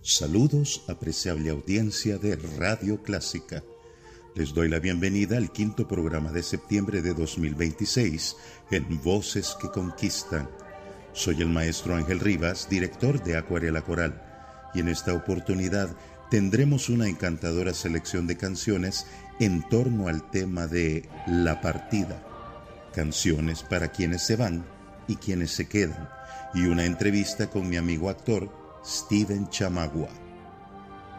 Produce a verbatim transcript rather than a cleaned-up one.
Saludos, apreciable audiencia de Radio Clásica. Les doy la bienvenida al quinto programa de septiembre de dos mil veintiséis en Voces que Conquistan. Soy el maestro Ángel Rivas, director de Acuarela Coral, y en esta oportunidad tendremos una encantadora selección de canciones en torno al tema de la partida. Canciones para quienes se van y quienes se quedan, y una entrevista con mi amigo actor Steven Chamagua.